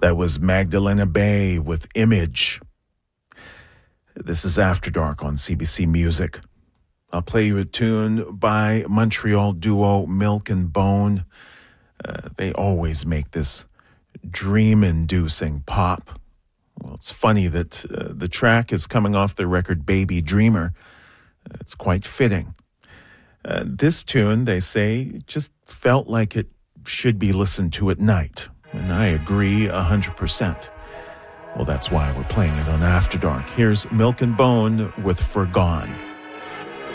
That was Magdalena Bay with Image. This is After Dark on CBC Music. I'll play you a tune by Montreal duo Milk and Bone. They always make this dream-inducing pop. Well, it's funny that the track is coming off their record Baby Dreamer. It's quite fitting. This tune, they say, just felt like it should be listened to at night. And I agree 100%. Well, that's why we're playing it on After Dark. Here's Milk and Bone with Forgone.